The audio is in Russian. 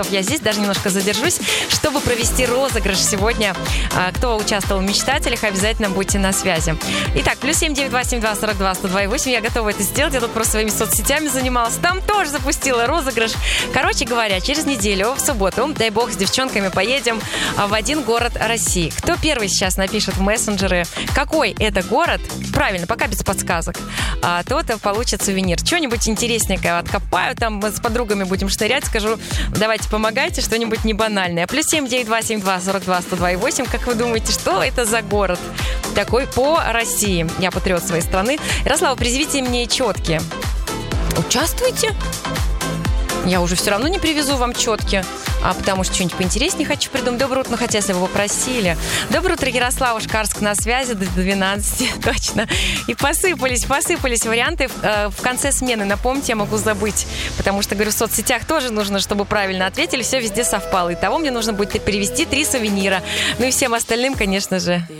Я здесь даже немножко задержусь, чтобы провести розыгрыш сегодня. Кто участвовал в «Мечтателях», обязательно будьте на связи. Итак, +7 9272 42 102 8. Я готова это сделать. Я тут просто своими соцсетями занималась. Там тоже запустила розыгрыш. Короче говоря, через неделю, в субботу, дай бог, с девчонками поедем в один город России. Кто первый сейчас напишет в мессенджеры, какой это город, правильно, пока без подсказок, тот получит сувенир. Что-нибудь интересненькое откопаю, там с подругами будем штырять, скажу, давайте помогайте, что-нибудь не банальное. +7 9272 42 102 8. Как вы думаете, что это за город такой по России? Я патриот своей страны. Ярослава, призовите мне четки. Участвуйте. Я уже все равно не привезу вам четки, потому что что-нибудь поинтереснее хочу придумать. Доброе утро, ну хотя если бы вы попросили. Доброе утро, Ярослава, Шкарск на связи до 12, точно. И посыпались варианты в конце смены. Напомните, я могу забыть, потому что, говорю, в соцсетях тоже нужно, чтобы правильно ответили, все везде совпало. Итого мне нужно будет перевести 3 сувенира. Ну и всем остальным, конечно же,